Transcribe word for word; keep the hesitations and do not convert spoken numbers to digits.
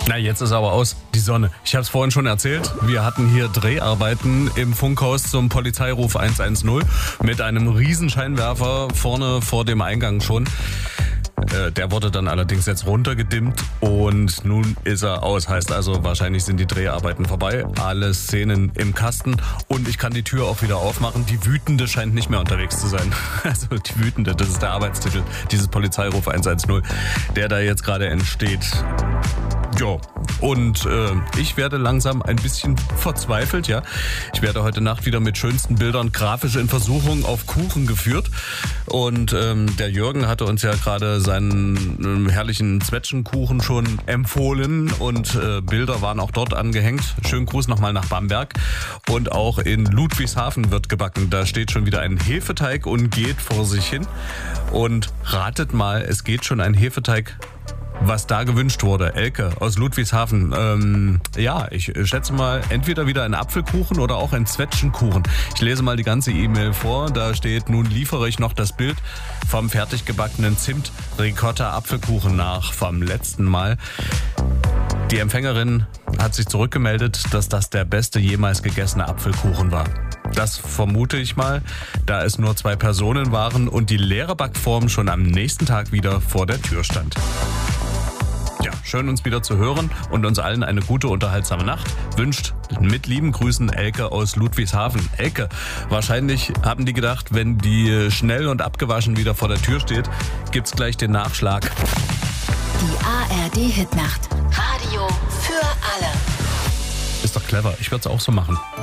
Na, jetzt ist aber aus, die Sonne. Ich habe es vorhin schon erzählt, wir hatten hier Dreharbeiten im Funkhaus zum Polizeiruf eins eins null mit einem riesen Scheinwerfer vorne vor dem Eingang schon. Äh, der wurde dann allerdings jetzt runtergedimmt und nun ist er aus. Heißt also, wahrscheinlich sind die Dreharbeiten vorbei, alle Szenen im Kasten und ich kann die Tür auch wieder aufmachen. Die Wütende scheint nicht mehr unterwegs zu sein. Also die Wütende, das ist der Arbeitstitel dieses Polizeiruf eins eins null, der da jetzt gerade entsteht. Ja, und äh, ich werde langsam ein bisschen verzweifelt, ja. Ich werde heute Nacht wieder mit schönsten Bildern grafisch in Versuchung auf Kuchen geführt. Und ähm, der Jürgen hatte uns ja gerade seinen äh, herrlichen Zwetschgenkuchen schon empfohlen und äh, Bilder waren auch dort angehängt. Schönen Gruß nochmal nach Bamberg. Und auch in Ludwigshafen wird gebacken. Da steht schon wieder ein Hefeteig und geht vor sich hin. Und ratet mal, es geht schon ein Hefeteig, was da gewünscht wurde. Elke aus Ludwigshafen. Ähm, ja, ich schätze mal, entweder wieder ein Apfelkuchen oder auch ein Zwetschgenkuchen. Ich lese mal die ganze E-Mail vor. Da steht, nun liefere ich noch das Bild vom fertig gebackenen Zimt-Ricotta-Apfelkuchen nach vom letzten Mal. Die Empfängerin hat sich zurückgemeldet, dass das der beste jemals gegessene Apfelkuchen war. Das vermute ich mal, da es nur zwei Personen waren und die leere Backform schon am nächsten Tag wieder vor der Tür stand. Ja, schön uns wieder zu hören und uns allen eine gute, unterhaltsame Nacht. Wünscht mit lieben Grüßen Elke aus Ludwigshafen. Elke, wahrscheinlich haben die gedacht, wenn die schnell und abgewaschen wieder vor der Tür steht, gibt's gleich den Nachschlag. Die A R D Hitnacht. Radio für alle. Ist doch clever, ich würde es auch so machen.